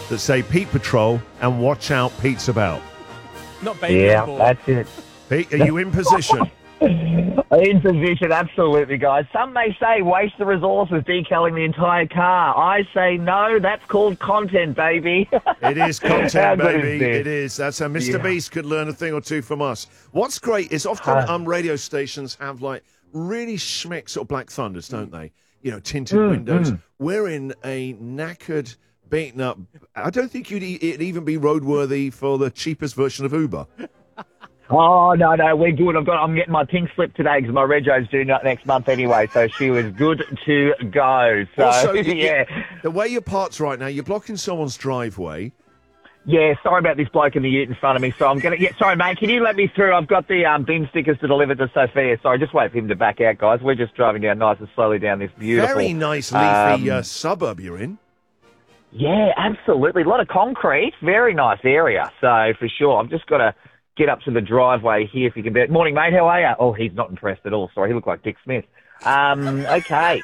that say Pete Patrol and watch out, Pete's about. Not baby on board. That's it. Pete, are you in position? In position, absolutely, guys. Some may say waste the resources decaling the entire car. I say no, that's called content, baby. It is How content, good is baby. this? It is. That's how Mr. Beast could learn a thing or two from us. What's great is often radio stations have like really schmick sort of Black Thunders, don't they? You know, tinted windows. We're in a knackered, beaten up. I don't think it'd even be roadworthy for the cheapest version of Uber. Oh, no, we're good. I'm getting my pink slip today because my rego's due next month anyway, so she was good to go. So, Also, yeah. The way your park's right now, you're blocking someone's driveway. Yeah, sorry about this bloke in the ute in front of me. So I'm going to... Yeah, sorry, mate, can you let me through? I've got the bin stickers to deliver to Sophia. Sorry, just wait for him to back out, guys. We're just driving down nice and slowly down this beautiful... Very nice leafy suburb you're in. Yeah, absolutely. A lot of concrete. Very nice area. So, for sure, I've just got to get up to the driveway here if you can... Morning, mate. How are you? Oh, he's not impressed at all. Sorry, he looked like Dick Smith. Okay.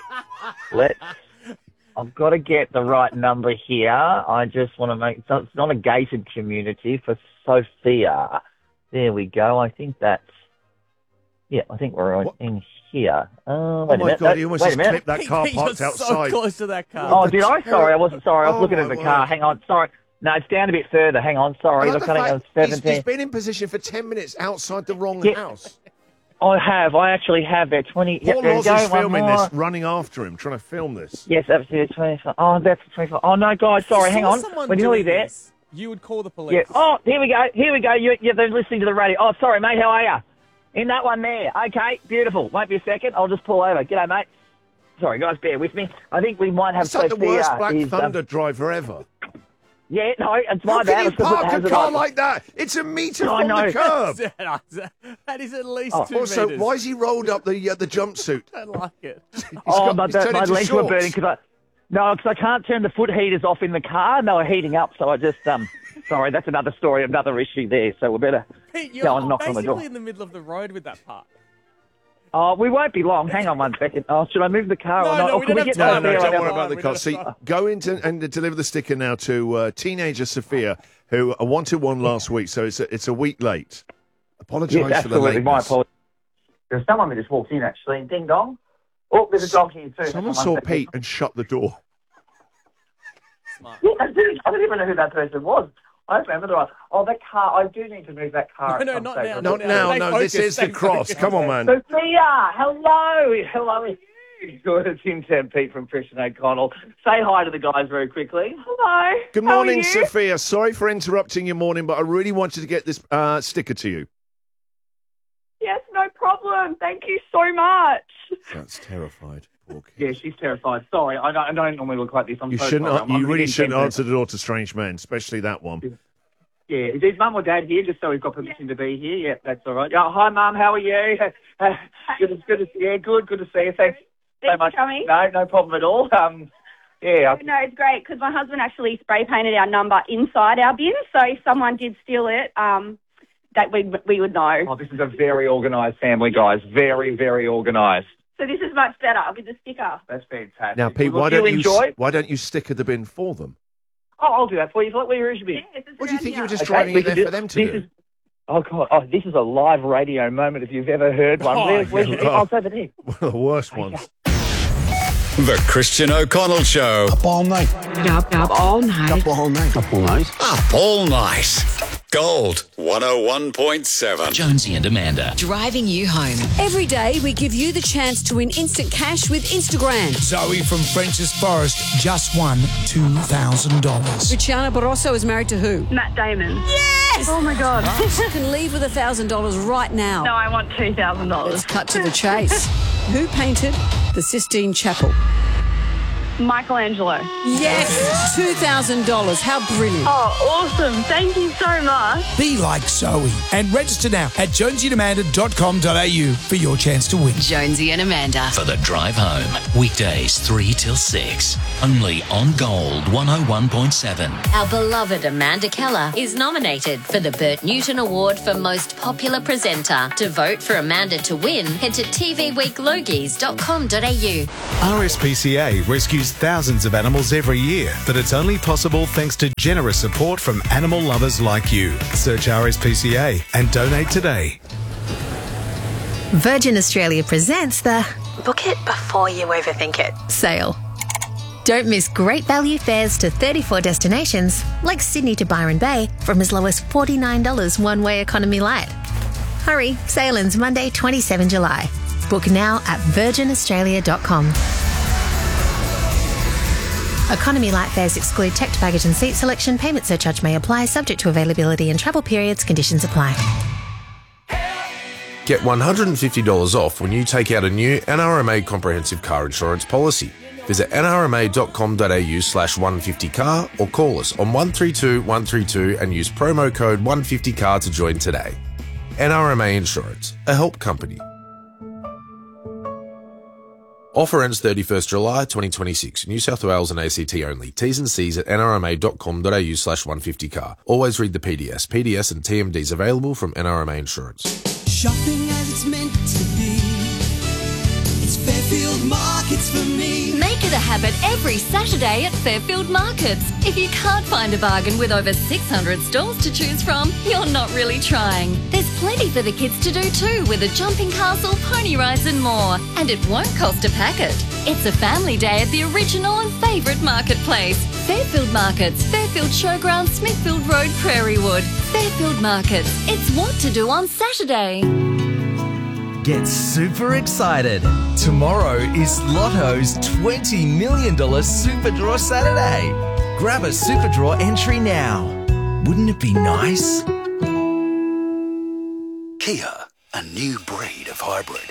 I've got to get the right number here. I just want to make... So it's not a gated community for Sophia. There we go. I think that's... Yeah, I think we're in here. Oh, my God, you almost just clipped that car parked You're outside. so close to that car. Oh, did I? Sorry, I wasn't sorry. I was looking at the my car. word. Hang on. Sorry. No, it's down a bit further. Hang on. Sorry. I like Look, the I think fact it's 17. he's been in position for 10 minutes outside the wrong house. I have. I actually have there. 20. Paul there you Laws go, is one filming more. this, running after him, trying to film this. Yes, absolutely. 25. Oh, that's 25. Oh, no, guys. Sorry. Hang on. We're nearly there. You would call the police. Yeah. Oh, here we go. Here we go. They're listening to the radio. Oh, sorry, mate. How are you? In that one there. Okay. Beautiful. Won't be a second. I'll just pull over. G'day, mate. Sorry, guys. Bear with me. I think we might have It's like the Sophia worst Black is, Thunder driver ever. Yeah, no, it's my How bad. can you It's 'cause it park has a it car on. like that? It's a metre I from know. the curb. That is at least 2 Also, metres. why has he rolled up the jumpsuit? I don't like it. He's Oh, got- my he's turned into legs were shorts. burning because I can't turn the foot heaters off in the car. And they were heating up, so I just sorry, that's another story, another issue there. So we better Pete, go and you're knock on the door. basically in the middle of the road with that part. Oh, we won't be long. Hang on 1 second. Oh, should I move the car or not? No, Oh, we can don't we have get time. No, Sophia don't right worry now? about the We car. don't See, have go into and deliver the sticker now to teenager Sophia, who wanted one last week, so it's a week late. Apologise Yes, for the absolutely. My lateness. apologies. There's someone that just walked in, actually. Ding dong. Oh, there's a dog here, too. Someone Hang on saw 1 second. Pete and shut the door. Smart. Yeah, I don't even know who that person was. I remember the one. Oh, that car. I do need to move that car. No, at some not stage. now, Not Stay now, no. This focused, is the stay cross. focused. Come on, man. Sophia, hello. Hello. Good. It's Tim Pete from Christian O'Connell. Say hi to the guys very quickly. Hello. Good How are morning, you? Sophia. Sorry for interrupting your morning, but I really wanted to get this sticker to you. Yes, no problem. Thank you so much. That's terrified. Poor kid. Yeah, she's terrified. Sorry, I don't normally look like this. I'm You so shouldn't. sorry. I'm You really really shouldn't intense. answer the door to strange men, especially that one. Yeah, is his mum or dad here? Just so we've got permission to be here. Yeah, that's all right. Yeah, hi, mum. How are you? Good to see you. Thanks so Thanks much. for coming. No problem at all. Yeah. No, it's great because my husband actually spray painted our number inside our bin, so if someone did steal it, that we would know. Oh, this is a very organised family, guys. Very, very organised. So this is much better with the sticker. That's fantastic. Now, Pete, Well, why do don't enjoy? you sticker the bin for them? Oh, I'll do that for you. Where you should be? Yes, it's What do you around think you were here. just driving we it there can for them to this do? Is, oh, God. Oh, this is a live radio moment if you've ever heard one. Oh, Where's yeah. oh, it's over there. One of the worst ones. The Christian O'Connell Show. Up all night. Up all night. Up all night. Up all night. Up all night. Gold 101.7. Jonesy and Amanda. Driving you home. Every day we give you the chance to win instant cash with Instagram. Zoe from French's Forest just won $2,000. Luciana Barroso is married to who? Matt Damon. Yes! Oh my God. You can leave with $1,000 right now. No, I want $2,000. Let's cut to the chase. Who painted the Sistine Chapel? Michelangelo. Yes! $2,000. How brilliant. Oh, awesome. Thank you so much. Be like Zoe and register now at jonesyandamanda.com.au for your chance to win. Jonesy and Amanda. For the drive home. Weekdays 3 till 6. Only on Gold 101.7. Our beloved Amanda Keller is nominated for the Bert Newton Award for Most Popular Presenter. To vote for Amanda to win, head to tvweeklogies.com.au. RSPCA rescues rescues thousands of animals every year, but it's only possible thanks to generous support from animal lovers like you. Search RSPCA and donate today. Virgin Australia presents the Book It Before You Overthink It sale. Don't miss great value fares to 34 destinations, like Sydney to Byron Bay, from as low as $49 one-way economy light. Hurry, sale ends Monday, 27 July. Book now at virginaustralia.com. Economy light fares exclude checked baggage and seat selection. Payment surcharge may apply, subject to availability and travel periods. Conditions apply. Get $150 off when you take out a new NRMA comprehensive car insurance policy. Visit nrma.com.au/150car or call us on 132 132 and use promo code 150car to join today. NRMA Insurance, a help company. Offer ends 31st July 2026. New South Wales and ACT only. T's and C's at nrma.com.au/150car. Always read the PDS. PDS and TMDs available from NRMA Insurance. Shopping as it's meant to be. It's Fairfield Markets for me. Make it a habit every Saturday at Fairfield Markets. If you can't find a bargain with over 600 stalls to choose from, you're not really trying. There's plenty for the kids to do too, with a jumping castle, pony rides and more. And it won't cost a packet. It's a family day at the original and favourite marketplace. Fairfield Markets, Fairfield Showground, Smithfield Road, Prairie Wood. Fairfield Markets. It's what to do on Saturday. Get super excited. Tomorrow is Lotto's $20 million Super Draw Saturday. Grab a Super Draw entry now. Wouldn't it be nice? Kia, a new breed of hybrid.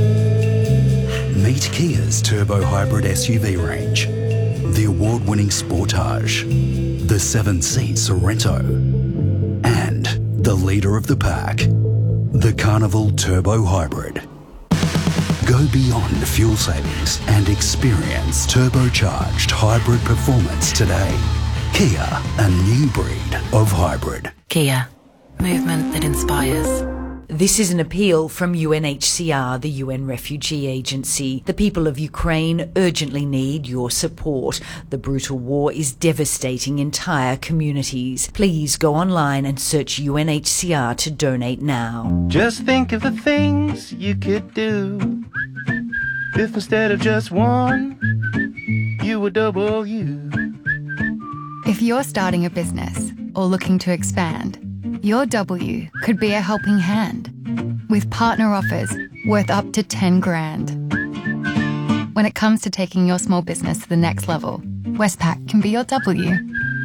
Meet Kia's turbo hybrid SUV range. The award-winning Sportage, the 7-seat Sorento, and the leader of the pack, the Carnival Turbo Hybrid. Go beyond fuel savings and experience turbocharged hybrid performance today. Kia, a new breed of hybrid. Kia, movement that inspires. This is an appeal from UNHCR, the UN Refugee Agency. The people of Ukraine urgently need your support. The brutal war is devastating entire communities. Please go online and search UNHCR to donate now. Just think of the things you could do if instead of just one, you were double you. If you're starting a business or looking to expand, your W could be a helping hand with partner offers worth up to 10 grand. When it comes to taking your small business to the next level, Westpac can be your W.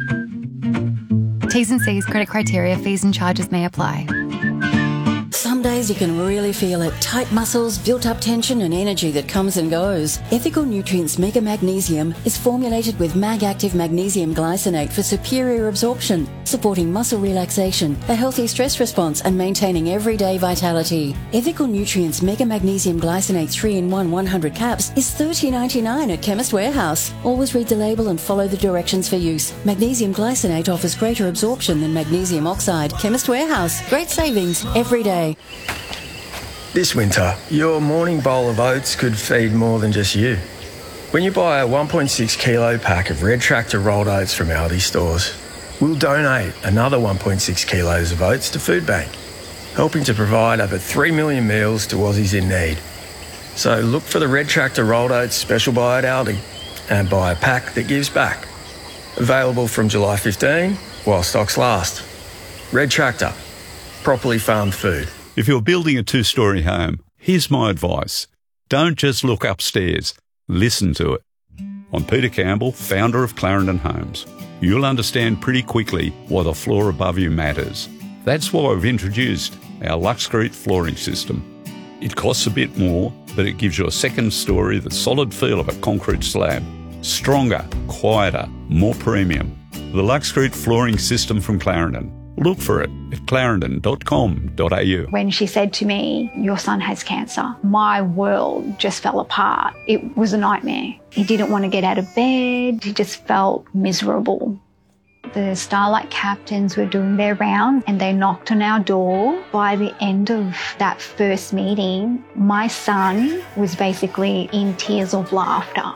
T's and C's, credit criteria, fees and charges may apply. Some days you can really feel it. Tight muscles, built-up tension and energy that comes and goes. Ethical Nutrients Mega Magnesium is formulated with Mag-Active Magnesium Glycinate for superior absorption, supporting muscle relaxation, a healthy stress response and maintaining everyday vitality. Ethical Nutrients Mega Magnesium Glycinate 3-in-1 100 caps is $30.99 at Chemist Warehouse. Always read the label and follow the directions for use. Magnesium Glycinate offers greater absorption than magnesium oxide. Chemist Warehouse. Great savings every day. This winter, your morning bowl of oats could feed more than just you. When you buy a 1.6 kilo pack of Red Tractor rolled oats from Aldi stores, we'll donate another 1.6 kilos of oats to Food Bank, helping to provide over 3 million meals to Aussies in need. So look for the Red Tractor rolled oats special buy at Aldi and buy a pack that gives back. Available from July 15 while stocks last. Red Tractor, properly farmed food. If you're building a 2-story home, here's my advice. Don't just look upstairs, listen to it. I'm Peter Campbell, founder of Clarendon Homes. You'll understand pretty quickly why the floor above you matters. That's why we've introduced our Luxcrete flooring system. It costs a bit more, but it gives you a second story, the solid feel of a concrete slab. Stronger, quieter, more premium. The Luxcrete flooring system from Clarendon. Look for it at clarendon.com.au. When she said to me, "Your son has cancer," my world just fell apart. It was a nightmare. He didn't want to get out of bed. He just felt miserable. The Starlight captains were doing their round and they knocked on our door. By the end of that first meeting, my son was basically in tears of laughter.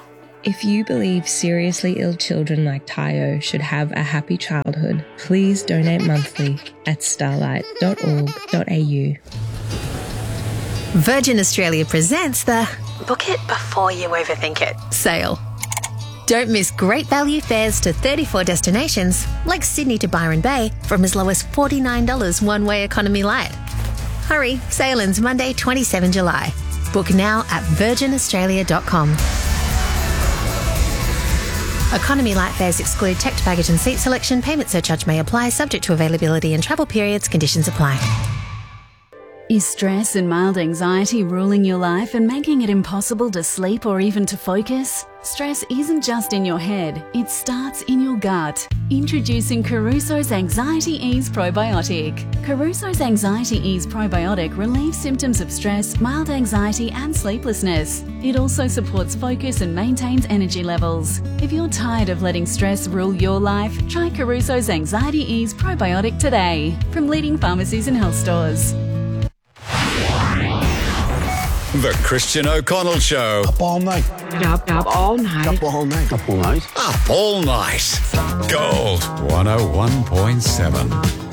If you believe seriously ill children like Tayo should have a happy childhood, please donate monthly at starlight.org.au. Virgin Australia presents the Book It Before You Overthink It sale. Don't miss great value fares to 34 destinations, like Sydney to Byron Bay, from as low as $49 one-way economy light. Hurry, sale ends Monday, 27 July. Book now at virginaustralia.com. Economy light fares exclude checked baggage and seat selection. Payment surcharge may apply, subject to availability and travel periods. Conditions apply. Is stress and mild anxiety ruling your life and making it impossible to sleep or even to focus? Stress isn't just in your head, it starts in your gut. Introducing Caruso's Anxiety Ease Probiotic. Caruso's Anxiety Ease Probiotic relieves symptoms of stress, mild anxiety and sleeplessness. It also supports focus and maintains energy levels. If you're tired of letting stress rule your life, try Caruso's Anxiety Ease Probiotic today from leading pharmacies and health stores. The Christian O'Connell Show. Up all night. Up all night. Up all night. Up all night. Up all night. Gold 101.7.